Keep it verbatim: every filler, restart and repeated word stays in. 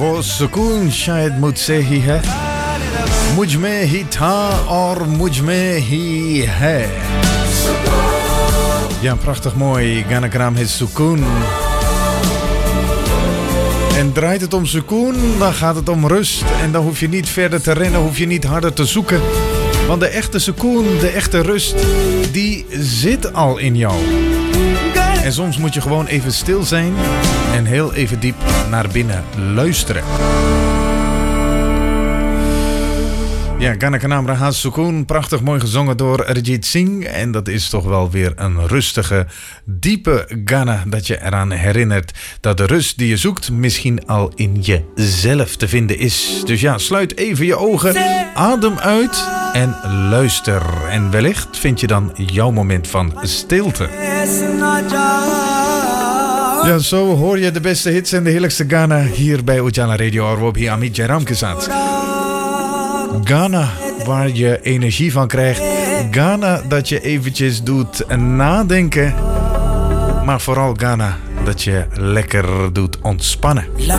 वो सुकून शायद मुझसे ही है, मुझ में ही था और मुझ में ही है. Ja, prachtig mooi. Ghana Karam is sukoon. En draait het om sukoon, dan gaat het om rust. En dan hoef je niet verder te rennen, hoef je niet harder te zoeken. Want de echte sukoon, de echte rust, die zit al in jou. En soms moet je gewoon even stil zijn en heel even diep naar binnen luisteren. Ja, Ghana Karam Raha Sukoon, prachtig mooi gezongen door Arijit Singh. En dat is toch wel weer een rustige, diepe Ghana dat je eraan herinnert dat de rust die je zoekt misschien al in jezelf te vinden is. Dus ja, sluit even je ogen, adem uit en luister. En wellicht vind je dan jouw moment van stilte. Ja, zo hoor je de beste hits en de heerlijkste Ghana hier bij Ujala Radio. Arwob hier Amit Jairam ke saath. Ghana waar je energie van krijgt. Ghana dat je eventjes doet nadenken. Maar vooral Ghana dat je lekker doet ontspannen.